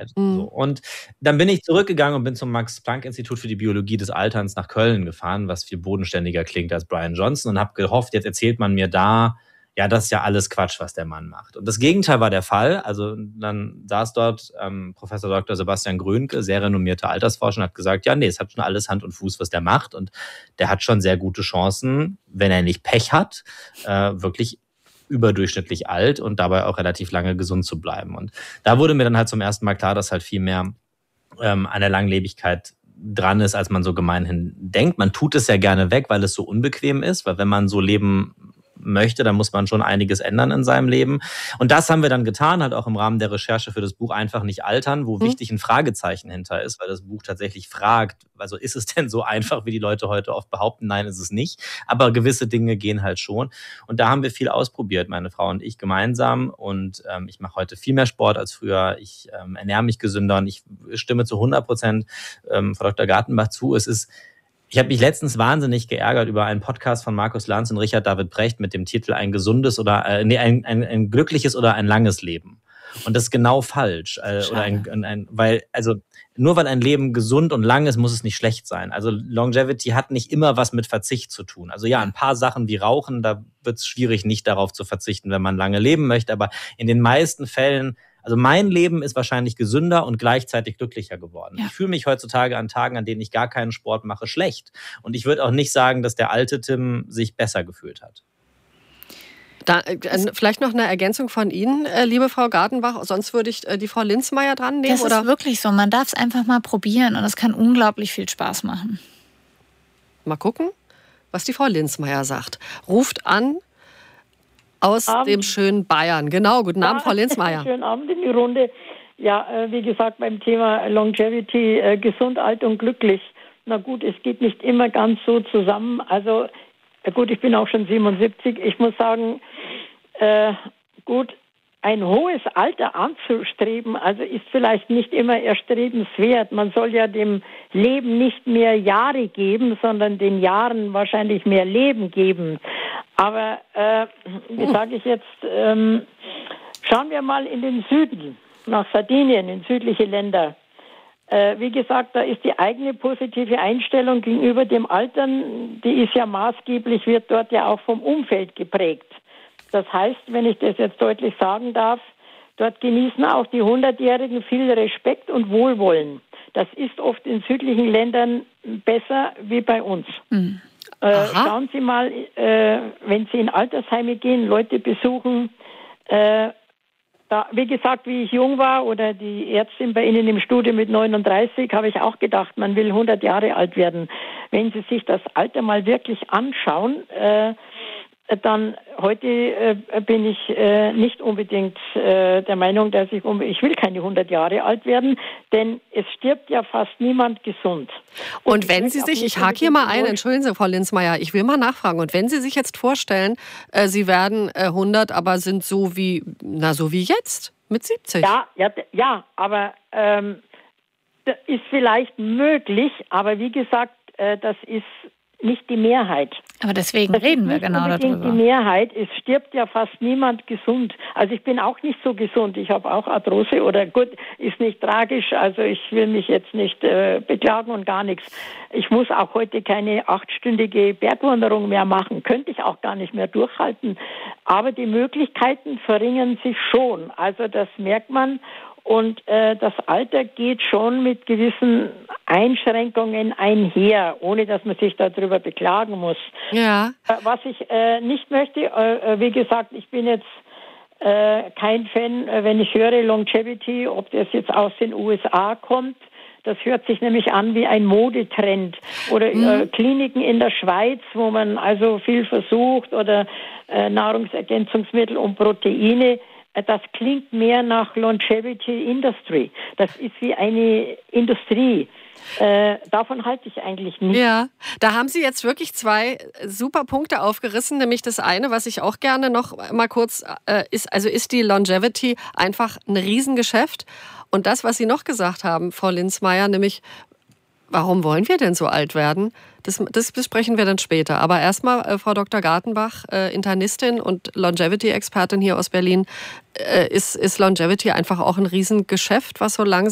Zeit. So. Und dann bin ich zurückgegangen und bin zum Max-Planck-Institut für die Biologie des Alterns nach Köln gefahren, was viel bodenständiger klingt als Brian Johnson, und habe gehofft, jetzt erzählt man mir da, ja, das ist ja alles Quatsch, was der Mann macht. Und das Gegenteil war der Fall. Also dann saß dort Professor Dr. Sebastian Grönke, sehr renommierter Altersforscher, und hat gesagt, ja, nee, es hat schon alles Hand und Fuß, was der macht. Und der hat schon sehr gute Chancen, wenn er nicht Pech hat, wirklich überdurchschnittlich alt und dabei auch relativ lange gesund zu bleiben. Und da wurde mir dann halt zum ersten Mal klar, dass halt viel mehr an der Langlebigkeit dran ist, als man so gemeinhin denkt. Man tut es ja gerne weg, weil es so unbequem ist, weil wenn man so leben möchte, dann muss man schon einiges ändern in seinem Leben. Und das haben wir dann getan, halt auch im Rahmen der Recherche für das Buch Einfach nicht altern, wo wichtig ein Fragezeichen hinter ist, weil das Buch tatsächlich fragt, also ist es denn so einfach, wie die Leute heute oft behaupten? Nein, ist es nicht. Aber gewisse Dinge gehen halt schon. Und da haben wir viel ausprobiert, meine Frau und ich gemeinsam. Und ich mache heute viel mehr Sport als früher. Ich ernähre mich gesünder und ich stimme zu 100% Frau Dr. Gartenbach zu. Ich habe mich letztens wahnsinnig geärgert über einen Podcast von Markus Lanz und Richard David Brecht mit dem Titel ein gesundes oder ein glückliches oder ein langes Leben. Und das ist genau falsch. Nur weil ein Leben gesund und lang ist, muss es nicht schlecht sein. Also Longevity hat nicht immer was mit Verzicht zu tun. Also ja, ein paar Sachen wie Rauchen, da wird es schwierig, nicht darauf zu verzichten, wenn man lange leben möchte. Aber in den meisten Fällen, also mein Leben ist wahrscheinlich gesünder und gleichzeitig glücklicher geworden. Ja. Ich fühle mich heutzutage an Tagen, an denen ich gar keinen Sport mache, schlecht. Und ich würde auch nicht sagen, dass der alte Tim sich besser gefühlt hat. Da, vielleicht noch eine Ergänzung von Ihnen, liebe Frau Gartenbach. Sonst würde ich die Frau Linzmeier dran nehmen. Das ist wirklich so. Man darf es einfach mal probieren und es kann unglaublich viel Spaß machen. Mal gucken, was die Frau Linzmeier sagt. Ruft an aus dem schönen Bayern. Genau, guten Abend, Frau Linzmeier. Schönen Abend in die Runde. Ja, wie gesagt, beim Thema Longevity, gesund, alt und glücklich. Na gut, es geht nicht immer ganz so zusammen. Also gut, ich bin auch schon 77. Ich muss sagen, ein hohes Alter anzustreben, also ist vielleicht nicht immer erstrebenswert. Man soll ja dem Leben nicht mehr Jahre geben, sondern den Jahren wahrscheinlich mehr Leben geben. Aber, wie sage ich jetzt, schauen wir mal in den Süden, nach Sardinien, in südliche Länder. Wie gesagt, da ist die eigene positive Einstellung gegenüber dem Altern, die ist ja maßgeblich, wird dort ja auch vom Umfeld geprägt. Das heißt, wenn ich das jetzt deutlich sagen darf, dort genießen auch die 100-Jährigen viel Respekt und Wohlwollen. Das ist oft in südlichen Ländern besser wie bei uns. Schauen Sie mal, wenn Sie in Altersheime gehen, Leute besuchen, wie gesagt, wie ich jung war oder die Ärztin bei Ihnen im Studio mit 39, habe ich auch gedacht, man will 100 Jahre alt werden. Wenn Sie sich das Alter mal wirklich anschauen, dann heute bin ich nicht unbedingt der Meinung, dass ich will keine 100 Jahre alt werden, denn es stirbt ja fast niemand gesund. Und wenn Sie sich, ich hake hier mal ein, entschuldigen Sie, Frau Linzmeier, ich will mal nachfragen, und wenn Sie sich jetzt vorstellen, Sie werden 100, aber sind so wie jetzt, mit 70? Ja, aber das ist vielleicht möglich, aber wie gesagt, das ist nicht die Mehrheit. Aber deswegen reden wir genau darüber. Die Mehrheit, es stirbt ja fast niemand gesund. Also ich bin auch nicht so gesund. Ich habe auch Arthrose oder gut, ist nicht tragisch. Also ich will mich jetzt nicht beklagen und gar nichts. Ich muss auch heute keine 8-stündige Bergwanderung mehr machen. Könnte ich auch gar nicht mehr durchhalten. Aber die Möglichkeiten verringern sich schon. Also das merkt man. Und das Alter geht schon mit gewissen Einschränkungen einher, ohne dass man sich darüber beklagen muss. Ja. Was ich nicht möchte, wie gesagt, ich bin jetzt kein Fan, wenn ich höre Longevity, ob das jetzt aus den USA kommt. Das hört sich nämlich an wie ein Modetrend. Oder Kliniken in der Schweiz, wo man also viel versucht, oder Nahrungsergänzungsmittel und Proteine. Das klingt mehr nach Longevity Industry. Das ist wie eine Industrie. Davon halte ich eigentlich nicht. Ja, da haben Sie jetzt wirklich 2 super Punkte aufgerissen. Nämlich das eine, was ich auch gerne noch mal kurz ist die Longevity einfach ein Riesengeschäft. Und das, was Sie noch gesagt haben, Frau Linzmeier, nämlich, warum wollen wir denn so alt werden? Das besprechen wir dann später. Aber erstmal, Frau Dr. Gartenbach, Internistin und Longevity-Expertin hier aus Berlin, ist Longevity einfach auch ein Riesengeschäft, was so langsam